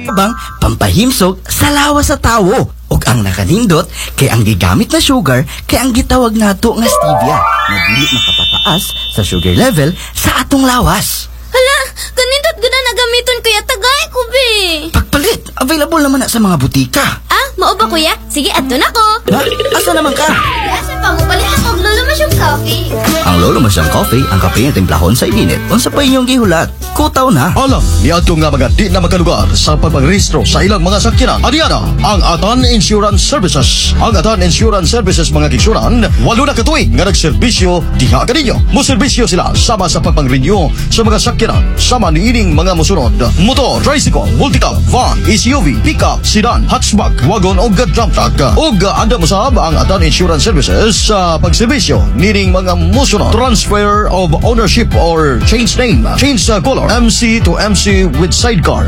Bang pampahimsog sa lawas sa tawo. Ug ang nakanindot kay ang gigamit na sugar kay ang gitawag nato nga stevia na dili makapataas sa sugar level sa atong lawas. Hala, kanindot gud na nagamiton kuya, tagay ko be. Pagpalit, available naman na sa mga butika. Ah, mao ba kuya? Sige, adto na ko. Na, asa naman ka? Asa pa mo palit ako og lolo masyong coffee. Ang Lolo Masyang Coffee, ang kape nga timplahon sa init. Unsa pa inyong gihulat? Kutaw na. Alam ni ato nga mga di na makalugar sa pagpagrehistro sa ilang mga sakyanan. Adiana, ang Atan Insurance Services. Ang Atan Insurance Services mga kiksuran, 8 na katuig nga nagserbisyo diha kaninyo. Moserbisyo sila sama sa pagpang-renew sa mga sakyanan sama ni ining mga musunod: motor, tricycle, multicab, van, SUV, pickup, sedan, hatchback, wagon o dump truck. Ug anda mosab ang Atan Insurance Services sa pagserbisyo nining mga musunod: transfer of ownership or change name, change color, MC to MC with sidecar,